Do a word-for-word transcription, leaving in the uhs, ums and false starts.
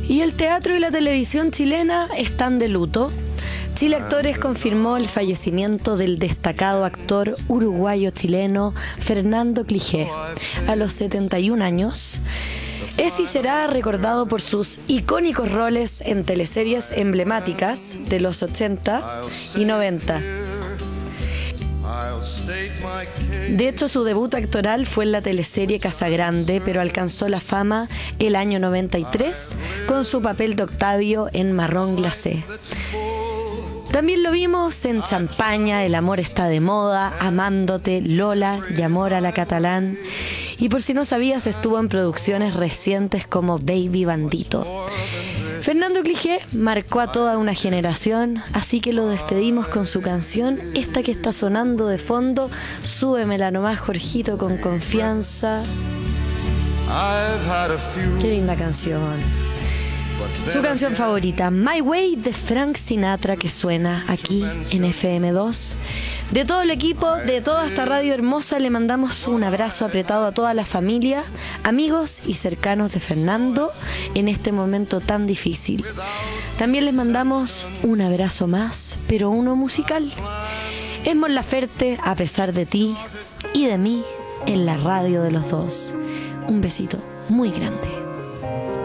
Y el teatro y la televisión chilena están de luto. Chile Actores confirmó el fallecimiento del destacado actor uruguayo-chileno Fernando Clijé a los setenta y un años. Es y será recordado por sus icónicos roles en teleseries emblemáticas de los ochenta y noventa. De hecho, su debut actoral fue en la teleserie Casagrande, pero alcanzó la fama el año noventa y tres con su papel de Octavio en Marrón Glacé. También lo vimos en Champaña, El amor está de moda, Amándote, Lola y Amor a la Catalán. Y por si no sabías, estuvo en producciones recientes como Baby Bandito. Fernando Clijé marcó a toda una generación, así que lo despedimos con su canción, esta que está sonando de fondo, Súbemela nomás, Jorgito, con confianza. Qué linda canción. Su canción favorita, My Way, de Frank Sinatra, que suena aquí en F M dos. De todo el equipo, de toda esta radio hermosa, le mandamos un abrazo apretado a toda la familia, amigos y cercanos de Fernando en este momento tan difícil. También les mandamos un abrazo más, pero uno musical. Es Mon Laferte, A pesar de ti y de mí, en la radio de los dos. Un besito muy grande.